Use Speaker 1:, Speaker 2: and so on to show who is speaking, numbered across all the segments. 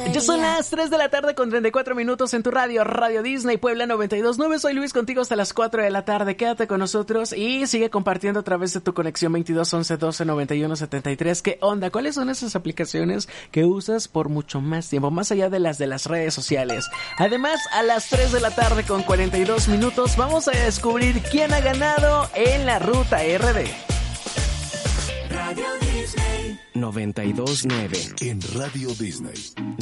Speaker 1: Ya son las 3 de la tarde con 34 minutos en tu radio, Radio Disney Puebla 92.9. Soy Luis, contigo hasta las 4 de la tarde. Quédate con nosotros y sigue compartiendo a través de tu conexión 22 11 12 91 73. ¿Qué onda? ¿Cuáles son esas aplicaciones que usas por mucho más tiempo, más allá de las redes sociales? Además, a las 3 de la tarde con 42 minutos vamos a descubrir quién ha ganado en la Ruta RD.
Speaker 2: Radio Disney
Speaker 3: 92.9.
Speaker 4: En Radio Disney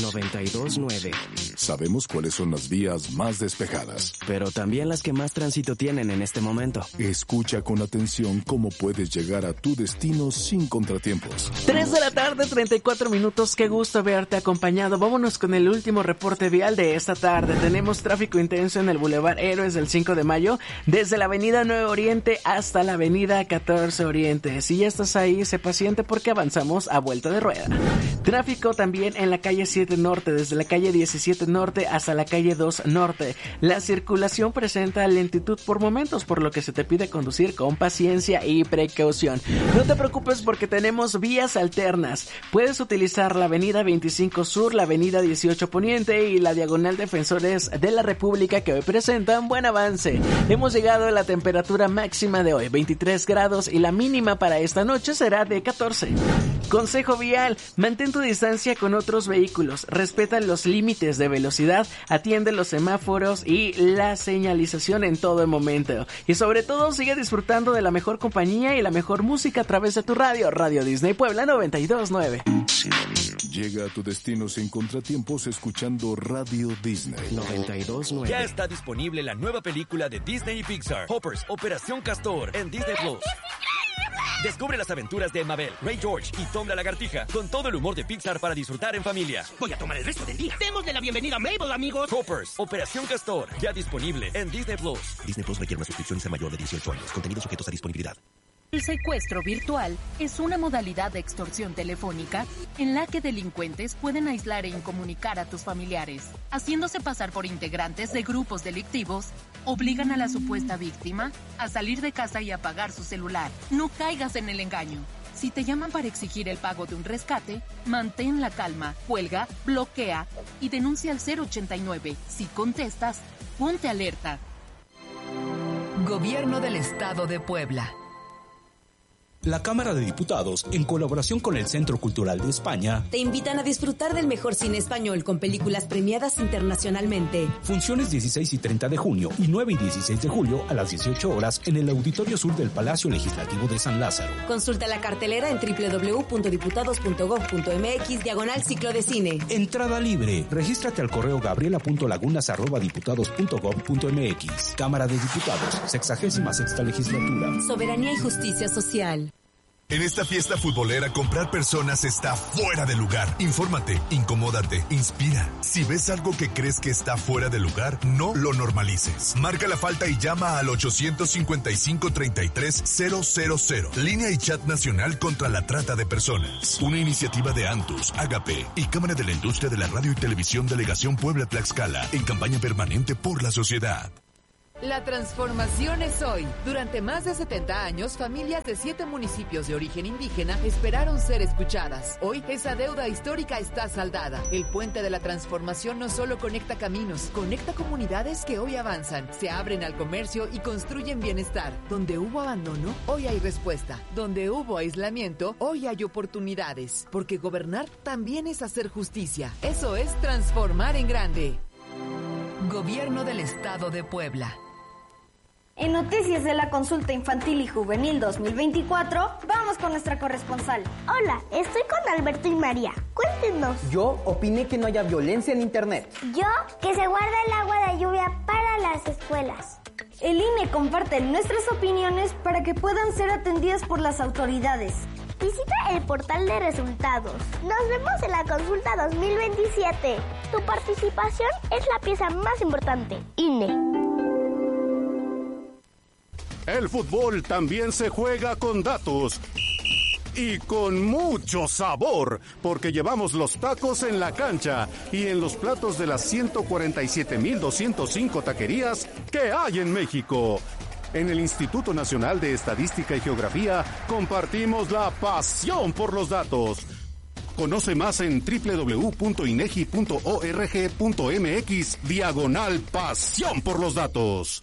Speaker 3: 92.9.
Speaker 4: sabemos cuáles son las vías más despejadas,
Speaker 3: pero también las que más tránsito tienen en este momento.
Speaker 4: Escucha con atención cómo puedes llegar a tu destino sin contratiempos.
Speaker 1: 3 de la tarde, 34 minutos. Qué gusto verte acompañado. Vámonos con el último reporte vial de esta tarde. Tenemos tráfico intenso en el Boulevard Héroes del 5 de mayo, desde la avenida 9 Oriente hasta la avenida 14 Oriente. Si ya estás ahí, sé paciente porque avanzamos a vuelta de rueda. Tráfico también en la calle 7 Norte, desde la calle 17 Norte hasta la calle 2 Norte. La circulación presenta lentitud por momentos, por lo que se te pide conducir con paciencia y precaución. No te preocupes porque tenemos vías alternas. Puedes utilizar la avenida 25 Sur, la avenida 18 Poniente y la diagonal Defensores de la República, que hoy presentan buen avance. Hemos llegado a la temperatura máxima de hoy, 23 grados, y la mínima para esta noche será de 14. Consejo vial: mantén tu distancia con otros vehículos, respeta los límites de velocidad, atiende los semáforos y la señalización en todo el momento. Y sobre todo, sigue disfrutando de la mejor compañía y la mejor música a través de tu radio, Radio Disney Puebla 92.9.
Speaker 4: Llega a tu destino sin contratiempos escuchando Radio Disney
Speaker 3: 92.9.
Speaker 5: Ya está disponible la nueva película de Disney y Pixar, Hoppers, Operación Castor, en Disney Plus. Descubre las aventuras de Mabel, Ray George y Tom la Lagartija con todo el humor de Pixar para disfrutar en familia.
Speaker 6: Voy a tomar el resto del día. Démosle la bienvenida a Mabel, amigos.
Speaker 5: Hoppers, Operación Castor, ya disponible en Disney Plus.
Speaker 7: Disney Plus requiere una suscripción y ser mayor de 18 años. Contenidos sujetos a disponibilidad.
Speaker 8: El secuestro virtual es una modalidad de extorsión telefónica en la que delincuentes pueden aislar e incomunicar a tus familiares. Haciéndose pasar por integrantes de grupos delictivos, obligan a la supuesta víctima a salir de casa y apagar su celular. No caigas en el engaño. Si te llaman para exigir el pago de un rescate, mantén la calma, cuelga, bloquea y denuncia al 089. Si contestas, ponte alerta.
Speaker 9: Gobierno del Estado de Puebla.
Speaker 10: La Cámara de Diputados, en colaboración con el Centro Cultural de España,
Speaker 11: te invitan a disfrutar del mejor cine español con películas premiadas internacionalmente.
Speaker 10: Funciones 16 y 30 de junio y 9 y 16 de julio a las 18 horas en el Auditorio Sur del Palacio Legislativo de San Lázaro.
Speaker 11: Consulta la cartelera en www.diputados.gov.mx/ciclo de cine.
Speaker 10: Entrada libre. Regístrate al correo gabriela.lagunas@diputados.gov.mx. Cámara de Diputados, 66ª Legislatura.
Speaker 11: Soberanía y justicia social.
Speaker 12: En esta fiesta futbolera, comprar personas está fuera de lugar. Infórmate, incomódate, inspira. Si ves algo que crees que está fuera de lugar, no lo normalices. Marca la falta y llama al 855-33-000. Línea y chat nacional contra la trata de personas. Una iniciativa de Antus, Agape y Cámara de la Industria de la Radio y Televisión Delegación Puebla-Tlaxcala en campaña permanente por la sociedad.
Speaker 9: La transformación es hoy. Durante más de 70 años, familias de 7 municipios de origen indígena esperaron ser escuchadas. Hoy, esa deuda histórica está saldada. El puente de la transformación no solo conecta caminos, conecta comunidades que hoy avanzan, se abren al comercio y construyen bienestar. Donde hubo abandono, hoy hay respuesta. Donde hubo aislamiento, hoy hay oportunidades. Porque gobernar también es hacer justicia. Eso es transformar en grande. Gobierno del Estado de Puebla.
Speaker 13: En noticias de la consulta infantil y juvenil 2024, vamos con nuestra corresponsal.
Speaker 14: Hola, estoy con Alberto y María. Cuéntenos.
Speaker 15: Yo opiné que no haya violencia en internet.
Speaker 14: Yo, que se guarda el agua de lluvia para las escuelas.
Speaker 13: El INE comparte nuestras opiniones para que puedan ser atendidas por las autoridades.
Speaker 14: Visita el portal de resultados. Nos vemos en la consulta 2027. Tu participación es la pieza más importante. INE.
Speaker 16: El fútbol también se juega con datos y con mucho sabor, porque llevamos los tacos en la cancha y en los platos de las 147,205 taquerías que hay en México. En el Instituto Nacional de Estadística y Geografía compartimos la pasión por los datos. Conoce más en www.inegi.org.mx/pasión por los datos.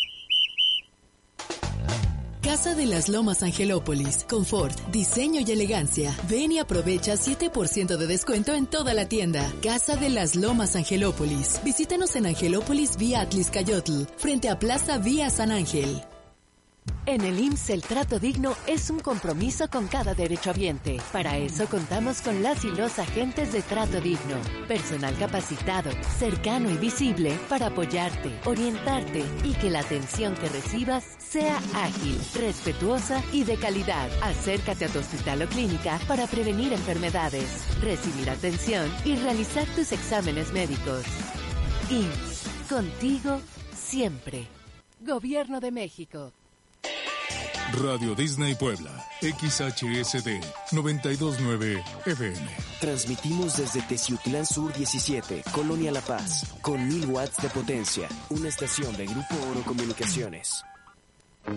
Speaker 17: Casa de las Lomas Angelópolis, confort, diseño y elegancia. Ven y aprovecha 7% de descuento en toda la tienda. Casa de las Lomas Angelópolis. Visítanos en Angelópolis vía Atliscayotl, frente a Plaza Vía San Ángel.
Speaker 8: En el IMSS el trato digno es un compromiso con cada derechohabiente. Para eso contamos con las y los agentes de trato digno. Personal capacitado, cercano y visible para apoyarte, orientarte y que la atención que recibas sea ágil, respetuosa y de calidad. Acércate a tu hospital o clínica para prevenir enfermedades, recibir atención y realizar tus exámenes médicos. IMSS, contigo siempre. Gobierno de México.
Speaker 4: Radio Disney Puebla, XHSD 929 FM.
Speaker 3: Transmitimos desde Teciutlán Sur 17, Colonia La Paz, con 1000 watts de potencia. Una estación de Grupo Oro Comunicaciones.